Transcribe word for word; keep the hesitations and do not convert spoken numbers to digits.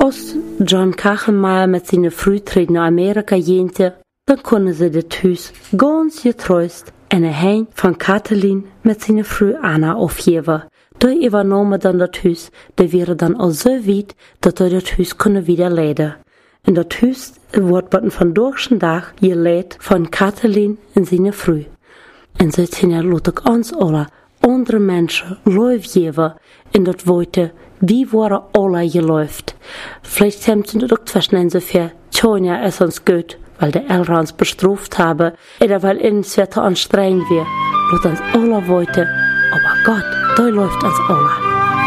Als John Kachelmeier mit seinen Frühtritt nach Amerika gehte, dann konnten sie das Haus ganz getrost in der Hand von Kathleen mit seiner Frau Anna aufgeben. Da übernahmen dann das Haus, der wäre dann auch so weit, dass er das Haus konnte wieder leiden. In das Haus wird von durchschen Tag gelebt von Kathleen und seiner Frau. Und so sind ja Leute uns alle, andere Menschen, Leute geben, in das Worte, wie waren alle geläuft. Vielleicht haben sie das auch zwischen so viel, Tjonja ist uns gut, weil die Eltern uns bestraft haben, oder weil uns wieder anstrengend wird. Lass uns alle Worte, aber Gott, da läuft uns alle.